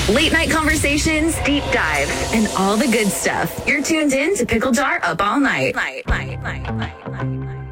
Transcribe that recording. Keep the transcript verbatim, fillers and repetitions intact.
Late night conversations, deep dives, and all the good stuff. You're tuned in to Pickle Jar Up All Night. Night, night, night, night, night, night.